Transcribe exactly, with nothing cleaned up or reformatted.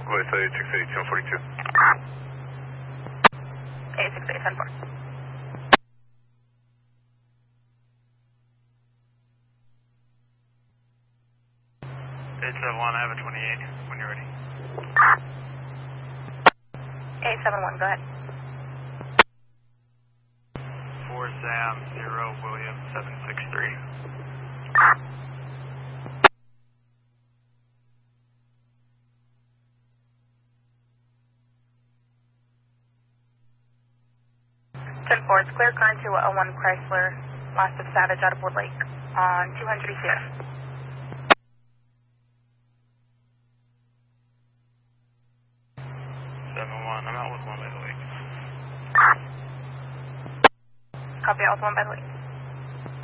Voice eight six eight, ten forty-two. eight six eight, ten four. eight seven one, I have a twenty-eight when you're ready. eight seven one, go ahead. four Sam, zero William, seven six three. ten four, it's clear current to oh one Chrysler, last of Savage out of Wood Lake on two hundred E C F. seven one, I'm out with one by the lake. Copy out with one by the lake.